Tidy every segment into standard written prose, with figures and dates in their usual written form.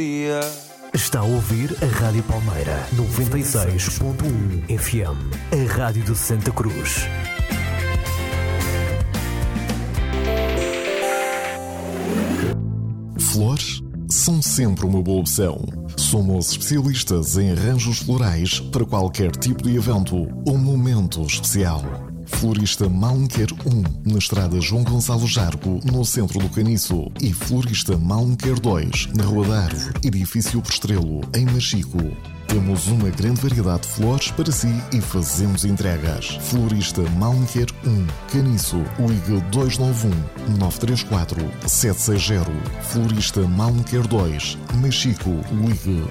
Está a ouvir a Rádio Palmeira 96.1 FM, a Rádio de Santa Cruz. Flores são sempre uma boa opção. Somos especialistas em arranjos florais para qualquer tipo de evento ou momento especial. Florista Malmquer 1, na estrada João Gonçalo Jargo, no centro do Caniço. E Florista Malmquer 2, na Rua da Árvore, edifício Postrelo, em Machico. Temos uma grande variedade de flores para si e fazemos entregas. Florista Malmquer 1, Caniço, ligue 291-934-760. Florista Malmquer 2, Machico, ligue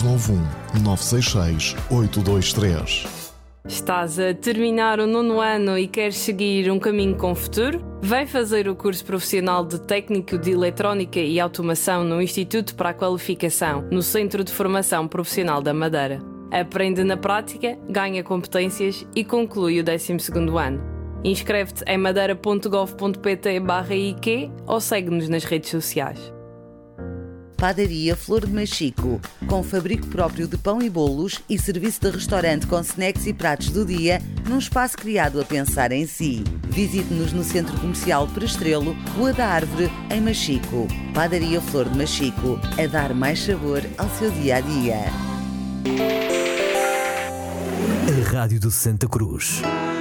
291-966-823. Estás a terminar o 9º ano e queres seguir um caminho com futuro? Vem fazer o curso profissional de Técnico de Eletrónica e Automação no Instituto para a Qualificação, no Centro de Formação Profissional da Madeira. Aprende na prática, ganha competências e conclui o 12º ano. Inscreve-te em madeira.gov.pt/IQ ou segue-nos nas redes sociais. Padaria Flor de Machico, com fabrico próprio de pão e bolos e serviço de restaurante com snacks e pratos do dia, num espaço criado a pensar em si. Visite-nos no Centro Comercial Postrelo, Rua da Árvore, em Machico. Padaria Flor de Machico, a dar mais sabor ao seu dia-a-dia. A Rádio de Santa Cruz.